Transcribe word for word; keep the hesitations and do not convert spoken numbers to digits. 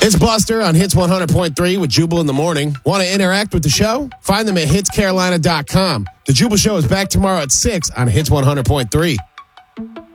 It's Buster on Hits one hundred point three with Jubal in the morning. Want to interact with the show? Find them at hits carolina dot com. The Jubal Show is back tomorrow at six on Hits one hundred point three.